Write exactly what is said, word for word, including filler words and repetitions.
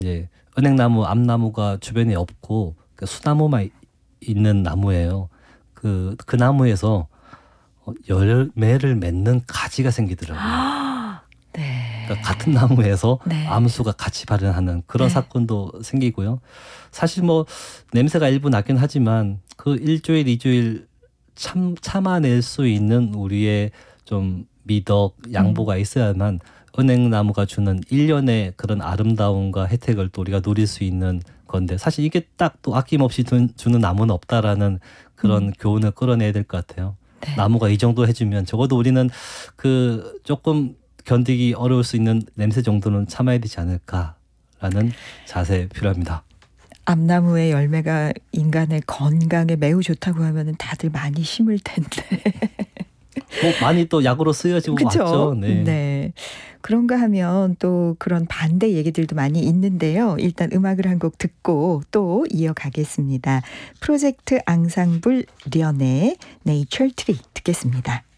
이제 은행나무, 암나무가 주변에 없고 그 수나무만 있는 나무예요. 그, 그 나무에서 열매를 맺는 가지가 생기더라고요. 네. 그러니까 같은 나무에서 네. 암수가 같이 발현하는 그런 네. 사건도 생기고요. 사실 뭐 냄새가 일부 나긴 하지만 그 일주일, 이주일 참, 참아낼 수 있는 우리의 좀 미덕, 양보가 있어야만 은행나무가 주는 일련의 그런 아름다움과 혜택을 또 우리가 누릴 수 있는 건데, 사실 이게 딱 또 아낌없이 주는 나무는 없다라는 그런 음. 교훈을 끌어내야 될 것 같아요. 네. 나무가 이 정도 해주면 적어도 우리는 그 조금 견디기 어려울 수 있는 냄새 정도는 참아야 되지 않을까라는 자세 필요합니다. 암나무의 열매가 인간의 건강에 매우 좋다고 하면은 다들 많이 심을 텐데. 뭐 많이 또 약으로 쓰여지고 그쵸? 왔죠. 네. 네. 그런가 하면 또 그런 반대 얘기들도 많이 있는데요. 일단 음악을 한 곡 듣고 또 이어가겠습니다. 프로젝트 앙상블 련의 네이처 트리 듣겠습니다.